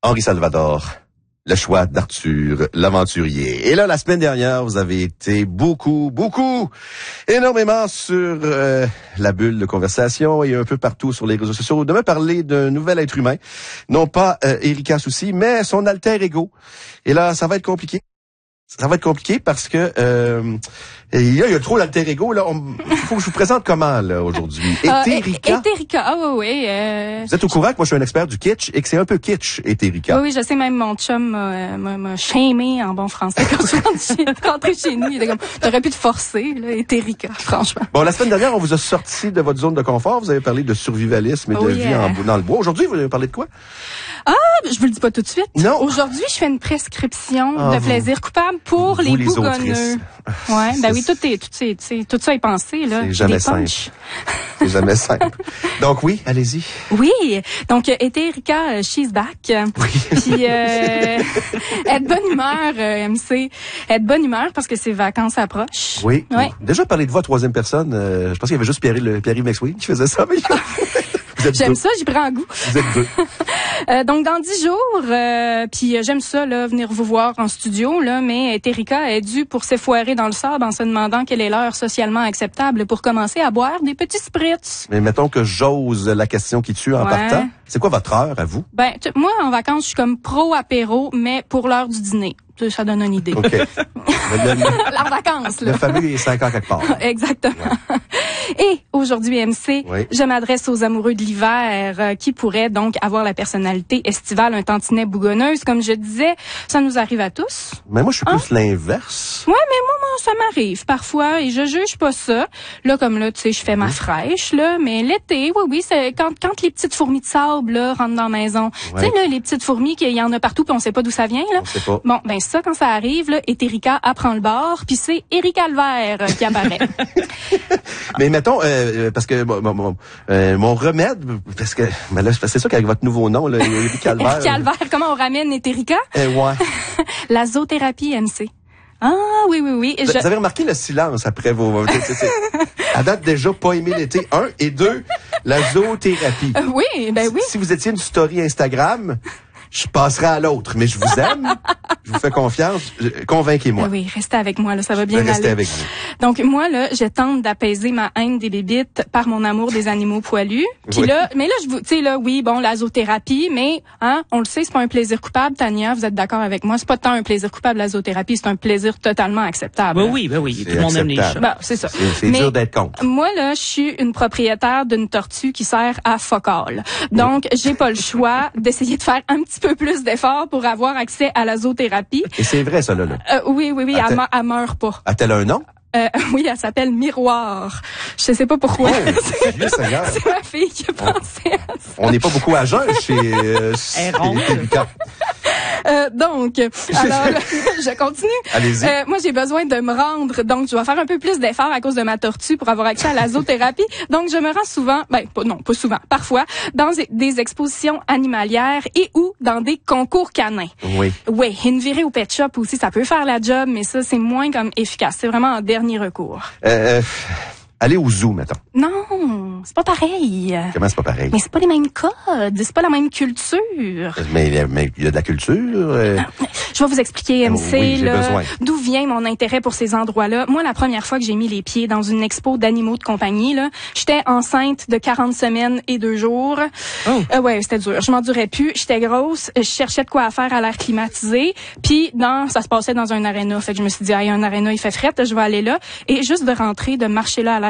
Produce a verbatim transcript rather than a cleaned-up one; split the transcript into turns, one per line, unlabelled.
Henri Salvador, le choix d'Arthur l'aventurier. Et là, la semaine dernière, vous avez été beaucoup, beaucoup, énormément sur euh, la bulle de conversation et un peu partout sur les réseaux sociaux de me parler d'un nouvel être humain. Non pas euh, Erika Soucy, mais son alter ego. Et là, ça va être compliqué. Ça va être compliqué parce que euh, il y a, il y a trop d'alter ego là. Il faut que je vous présente comment là aujourd'hui. Éthérica.
Euh, Éthérica, ah oui, oui. Euh...
Vous êtes au courant que moi je suis un expert du kitsch et que c'est un peu kitsch, Éthérica.
Oui, oui, je sais, même mon chum m'a, m'a, m'a shamé en bon français quand je suis rentrée chez nous. Il était comme, t'aurais pu te forcer, là, Éthérica, franchement.
Bon, la semaine dernière, on vous a sorti de votre zone de confort. Vous avez parlé de survivalisme et de
oui,
vie
euh...
en, dans le bois. Aujourd'hui, vous avez parlé de quoi?
Ah, je vous le dis pas tout de suite.
Non.
Aujourd'hui, je fais une prescription
ah,
de
vous,
plaisir coupable pour
vous,
les,
les
bougonneux. Ouais, ben oui, tout est, tout est, tout, tout ça est pensé, là.
C'est jamais simple. C'est jamais simple. Donc oui, allez-y.
Oui. Donc, Éthérica, uh, she's back.
Oui.
Puis, euh, être bonne humeur, euh, M C. Être bonne humeur parce que ses vacances approchent.
Oui.
Ouais.
Déjà parler de vous à troisième personne, euh, je pense qu'il y avait juste Pierre-Yves Pierre McSween qui faisait ça, mais
j'aime
deux.
ça, j'y prends goût.
Vous êtes deux.
euh, donc dans dix jours, euh, puis j'aime ça là, venir vous voir en studio là, mais Éthérica est due pour s'effoirer dans le sable en se demandant quelle est l'heure socialement acceptable pour commencer à boire des petits spritz.
Mais mettons que j'ose la question qui tue en
ouais.
partant. C'est quoi votre heure à vous?
Ben t- moi en vacances, je suis comme pro apéro, mais pour l'heure du dîner. Ça donne une idée.
OK.
La vacances, là.
Le fameux est cinq heures quelque part.
Exactement. Ouais. Et aujourd'hui, M C, oui. je m'adresse aux amoureux de l'hiver euh, qui pourraient donc avoir la personnalité estivale, un tantinet bougonneuse. Comme je disais, ça nous arrive à tous.
Mais moi, je suis
hein?
plus l'inverse.
Ouais, mais moi, moi, ça m'arrive parfois et je juge pas ça. Là, comme là, tu sais, je fais ma fraîche, là, mais l'été, oui, oui, c'est quand, quand les petites fourmis de sable, là, rentrent dans la maison. Ouais. Tu sais, là, les petites fourmis, qu'il y en a partout puis on sait pas d'où ça vient, là.
On sait pas.
Bon, ben, ça, quand ça arrive, là, Éthérica apprend le bord, puis c'est Erika Calvaire euh, qui apparaît.
Mais mettons, euh, parce que bon, bon, euh, mon remède, parce que ben là, c'est ça qu'avec votre nouveau nom, là, Erika Calvaire.
Erika Calvaire, comment on ramène Éthérica?
Euh, ouais.
La zoothérapie, M C. Ah oui, oui, oui.
Vous,
je...
vous avez remarqué le silence après vos... c'est, c'est, à date déjà pas aimé l'été, un, et deux, la zoothérapie.
Euh, oui, ben oui.
Si, si vous étiez une story Instagram... Je passerai à l'autre, mais je vous aime, je vous fais confiance, convainquez-moi.
Oui, restez avec moi, là, ça va bien aller.
Restez avec vous.
Donc, moi, là, je tente d'apaiser ma haine des bébites par mon amour des animaux poilus. Puis oui. là, mais là, je vous, tu sais, là, oui, bon, la zoothérapie, mais, hein, on le sait, c'est pas un plaisir coupable, Tania, vous êtes d'accord avec moi, c'est pas tant un plaisir coupable, la zoothérapie, c'est un plaisir totalement acceptable.
Ben oui, ben oui,
c'est
tout le monde aime les chats.
Ben, c'est ça.
C'est, c'est dur d'être contre.
Moi, là, je suis une propriétaire d'une tortue qui sert à fuck all. Donc, oui. j'ai pas le choix d'essayer de faire un petit peu plus d'efforts pour avoir accès à la zoothérapie.
Et c'est vrai, ça, là. là.
Euh, oui, oui, oui, elle, elle meurt pas.
A-t-elle un nom?
Euh, oui, elle s'appelle Miroir. Je sais pas pourquoi.
Oh,
c'est,
Dieu Seigneur.
c'est ma fille qui a pensé à ça.
On n'est pas beaucoup à jeun chez, euh, chez Lucas.
Euh, donc, alors, je continue.
Allez-y.
Euh, moi, j'ai besoin de me rendre, donc je vais faire un peu plus d'efforts à cause de ma tortue pour avoir accès à la zoothérapie. Donc, je me rends souvent, ben, pas, non, pas souvent, parfois, dans des expositions animalières et ou dans des concours canins.
Oui.
Oui, une virée au pet shop aussi, ça peut faire la job, mais ça, c'est moins comme efficace. C'est vraiment en dernier recours.
Euh, euh, allez au zoo, mettons.
Non, c'est pas pareil.
Comment c'est pas pareil?
Mais c'est pas les mêmes codes, c'est pas la même culture.
Mais, mais il y a de la culture. Euh...
Je vais vous expliquer, M C,
oui,
là, d'où vient mon intérêt pour ces endroits-là. Moi, la première fois que j'ai mis les pieds dans une expo d'animaux de compagnie, là, j'étais enceinte de quarante semaines et deux jours.
Oh.
Euh, ouais, c'était dur. Je m'endurais plus. J'étais grosse. Je cherchais de quoi faire à l'air climatisé. Puis, dans, ça se passait dans un aréna. Fait que je me suis dit, ah, il y a un aréna, il fait frette, je vais aller là. Et juste de rentrer, de marcher là à l'air